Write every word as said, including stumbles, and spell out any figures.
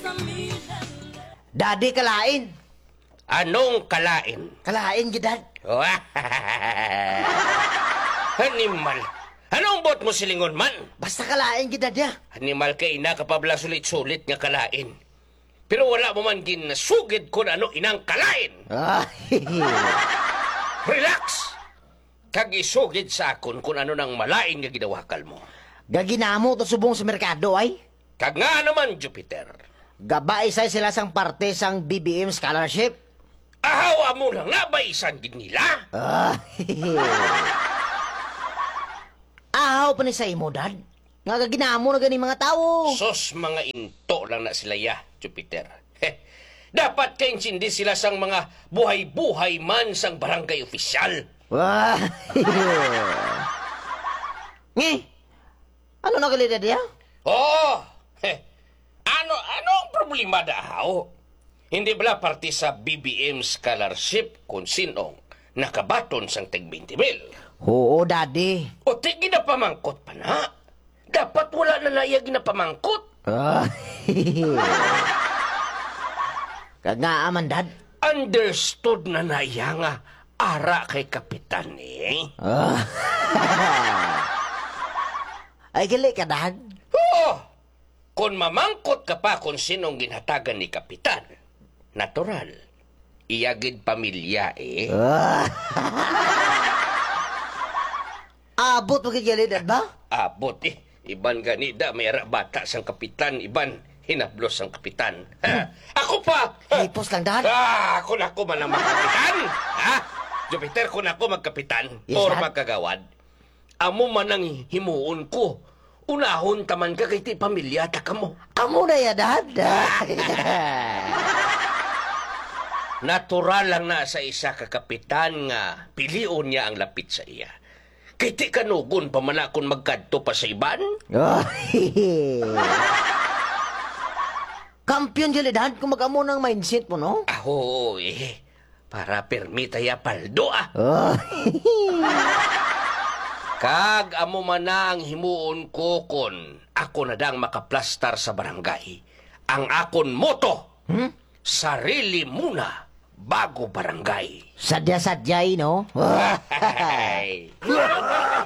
Daddy, kalain. Anong kalain? Kalain, gidad. Animal. Anong bot mo silingon man? Basta kalain, gidad ya. Animal kay ina kapabla sulit-sulit nga kalain. Pero wala mo man ginasugid kung ano inang kalain. Relax! Kag isugid sa akon kung ano nang malain nga gidawakal mo. Gaginamo to subong sa merkado, ay. Kag nga naman, Jupiter. Gabay say sila sang parte sang B B M scholarship. Ahawa mo lang na ba isang din nila? Ahaw pa ni sa imo, dad. Nga gaginamo na gani mga tao. Sos mga into lang na sila ya, Jupiter. Heh, dapat kaintindi sila sang mga buhay-buhay man sang barangay opisyal. Ngi, ano na kalidad ya? Oo! Heh, ano, anong problema daaw? Hindi bala parte sa B B M scholarship kung sinong nakabaton sang tag twenty mil? Oo, daddy. O ti ginapamangkot pa na? Dapat wala na naya ginapamangkot. Kagaaman, dad. Understood na naya nga ara kay kapitan eh. Ay, gali ka, dad. Oo! Kung mamangkot ka pa kung sinong ginhatagan ni kapitan, natural, iyagid pamilya eh. Abot mo kay dad ba? Abot eh. Iban ganida, may bata sang kapitan, iban hinablos ang kapitan. Ha? Ako pa! Hipos lang, dad. Ah, kung ako man ang magkapitan, ha? Jupiter, kung ako magkapitan, Yes, or dad. magkagawad, amo man ang himuon ko. Unahon taman ka kay ti pamilya, taka mo. Amo na ya, dad. Natural lang na sa isa ka kapitan nga pilion niya ang lapit sa iya. Kay ti kanugon pa man akong magkadto pa sa iban? Kampiyon gali, dad, kung mag-amo ng mindset mo, no? Aho, eh. Para permita ya paldo, ah. Kag amo man na ang himuon ko kon ako na dang makaplastar sa barangay. Ang akon moto, Hmm? sarili muna bago barangay. Sadya-sadyay, no? Ay.